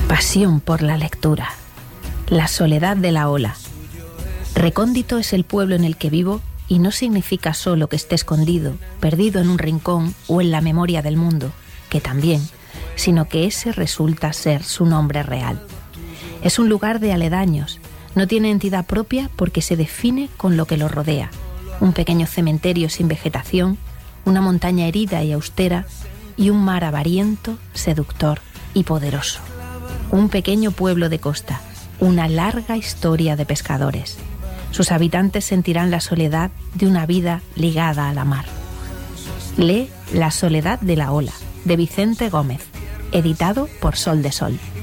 Pasión por la lectura. La soledad de la ola. Recóndito es el pueblo en el que vivo y no significa solo que esté escondido, perdido en un rincón o en la memoria del mundo, que también, sino que ese resulta ser su nombre real. Es un lugar de aledaños, no tiene entidad propia porque se define con lo que lo rodea. Un pequeño cementerio sin vegetación, una montaña herida y austera y un mar avariento, seductor y poderoso. Un pequeño pueblo de costa, una larga historia de pescadores. Sus habitantes sentirán la soledad de una vida ligada a la mar. Lee La soledad de la ola, de Vicente Gómez, editado por Sol de Sol.